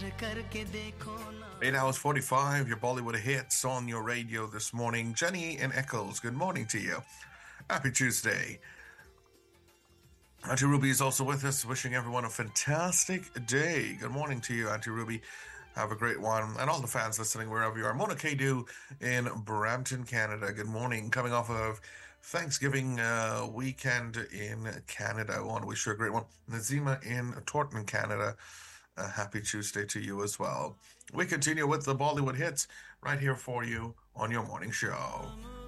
8 hours 45, your Bollywood hits on your radio this morning. Jenny and Eccles, good morning to you. Happy Tuesday. Auntie Ruby is also with us, wishing everyone a fantastic day. Good morning to you, Auntie Ruby. Have a great one. And all the fans listening wherever you are. Mona Kadu in Brampton, Canada. Good morning. Coming off of Thanksgiving weekend in Canada. I want to wish you a great one. Nazima in Torton, Canada. A happy Tuesday to you as well. We continue with the Bollywood hits right here for you on your morning show.